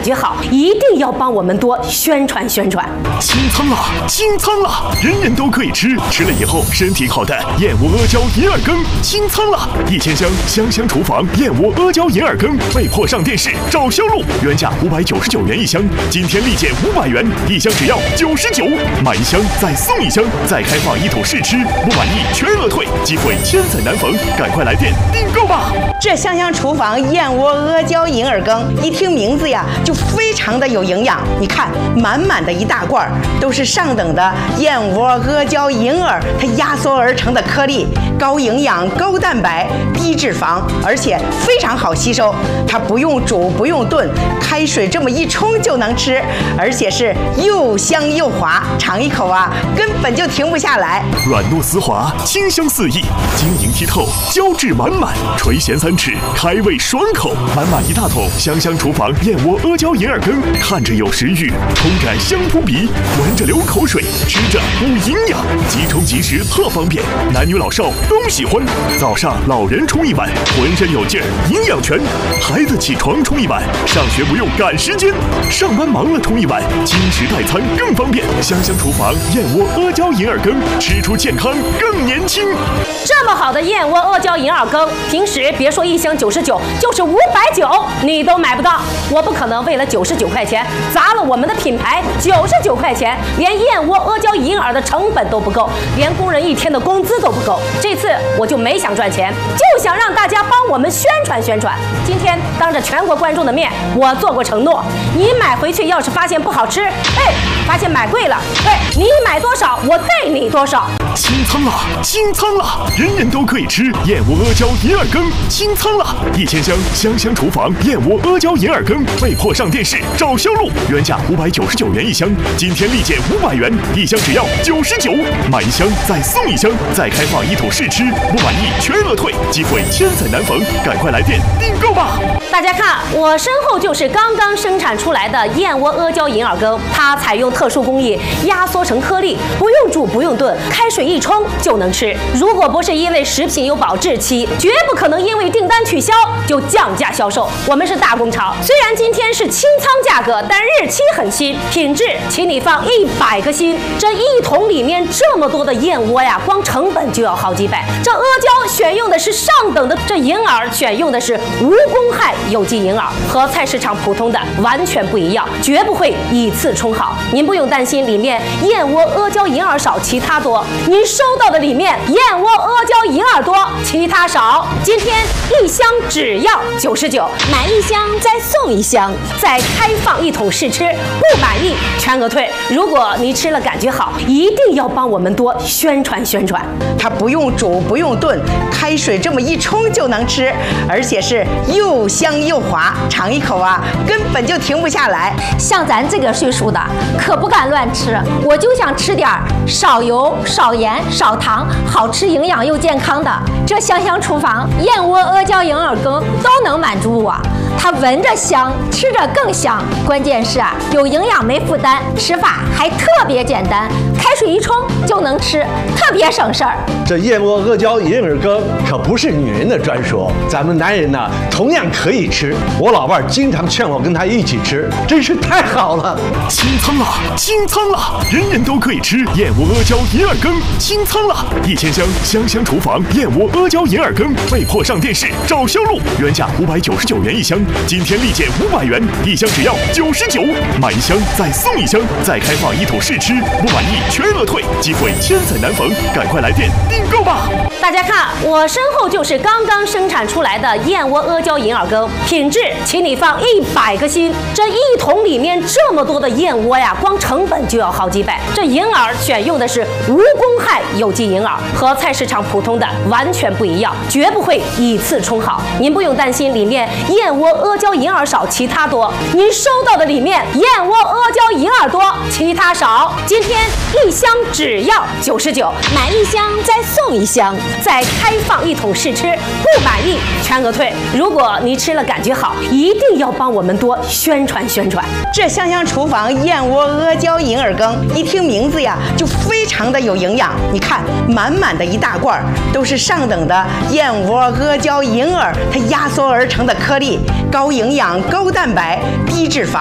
感觉好，一定要帮我们多宣传宣传。 清仓了，清仓了，人人都可以吃，吃了以后身体好的燕窝阿胶银耳羹清仓了，1000箱香香厨房燕窝阿胶银耳羹被迫上电视找销路，原价599元一箱，今天立减500元，一箱只要99，买一箱再送一箱，再开放一桶试吃，不满意全额退，机会千载难逢，赶快来电订购吧！ 这香香厨房燕窝阿胶银耳羹，一听名字呀就非常的有营养。你看，满满的一大罐都是上等的燕窝阿胶银耳，它压缩而成的颗粒，高营养、高蛋白、低脂肪，而且非常好吸收。它不用煮，不用炖，开水这么一冲就能吃，而且是又香又滑，尝一口啊，根本就停不下来。 软糯丝滑，清香四溢，晶莹剔透，胶质满满，垂涎3尺，开胃爽口。满满一大桶香香厨房燕窝阿胶银耳羹，看着有食欲，冲着香扑鼻，闻着流口水，吃着补营养，即冲即食特方便，男女老少都喜欢。早上老人冲一碗，浑身有劲儿，营养全；孩子起床冲一碗，上学不用赶时间；上班忙了冲一碗，轻食代餐更方便。香香厨房燕窝阿胶银耳羹，吃出健康更年轻。 这么好的燕窝阿胶银耳羹，平时别说1箱99，就是590你都买不到。我不可能为了99块钱砸了我们的品牌，99块钱连燕窝阿胶银耳的成本都不够，连工人1天的工资都不够。这次我就没想赚钱，就想让大家帮我们宣传宣传。今天当着全国观众的面，我做过承诺，你买回去要是发现不好吃，发现买贵了，你买多少我对你多少。 清仓了，清仓了，人人都可以吃燕窝阿胶银耳羹清仓了，1000箱香香厨房燕窝阿胶银耳羹被迫上电视找销路，原价599元一箱，今天立减500元，一箱只要99，买一箱再送一箱，再开放一桶试吃，不满意全额退，机会千载难逢，赶快来电订购吧！ 大家看，我身后就是刚刚生产出来的燕窝阿胶银耳羹，它采用特殊工艺压缩成颗粒，不用煮不用炖，开水一冲就能吃。如果不是因为食品有保质期，绝不可能因为订单取消就降价销售。我们是大工厂，虽然今天是清仓价格，但日期很新，品质请你放100个心。这一桶里面这么多的燕窝呀，光成本就要好几百。这阿胶选用的是上等的，这银耳选用的是无公害有机银耳，和菜市场普通的完全不一样，绝不会以次充好。您不用担心里面燕窝阿胶银耳少，其他多。您收到的里面燕窝阿胶银耳多，其他少。今天1箱只要99，买1箱再送1箱，再开放一桶试吃，不满意全额退。如果你吃了感觉好，一定要帮我们多宣传宣传。 它不用煮不用炖，开水这么一冲就能吃，而且是又香又滑，尝一口啊，根本就停不下来。 像咱这个岁数的，可不敢乱吃，我就想吃点少油、少盐、少糖，好吃、营养又健康的。这香香厨房燕窝阿胶银耳羹都能满足我。它闻着香，吃着更香，关键是有营养没负担，吃法还特别简单，开水一冲就能吃，特别省事儿。 这燕窝阿胶银耳羹可不是女人的专属，咱们男人呢同样可以吃。我老伴儿经常劝我跟她一起吃，真是太好了。 清仓了，清仓了，人人都可以吃燕窝阿胶银耳羹清仓了，1000箱香香厨房燕窝阿胶银耳羹被迫上电视找销路，原价599元一箱，今天立减500元，一箱只要99，买一箱再送一箱，再开放一桶试吃，不满意全额退，机会千载难逢，赶快来电订购吧！ 大家看，我身后就是刚刚生产出来的燕窝阿胶银耳羹，品质请你放100个心。这一桶里面这么多的燕窝呀，光成本就要好几百。这银耳选用的是无公害有机银耳，和菜市场普通的完全不一样，绝不会以次充好。您不用担心里面燕窝阿胶银耳少，其他多。您收到的里面燕窝阿胶银耳多，其他少。今天1箱只要99，买1箱再送1箱，再开放一桶试吃，不满意全额退。如果你吃了感觉好，一定要帮我们多宣传宣传。 这香香厨房燕窝阿胶银耳羹，一听名字呀就非常的有营养。你看，满满的一大罐都是上等的燕窝阿胶银耳，它压缩而成的颗粒，高营养、高蛋白、低脂肪。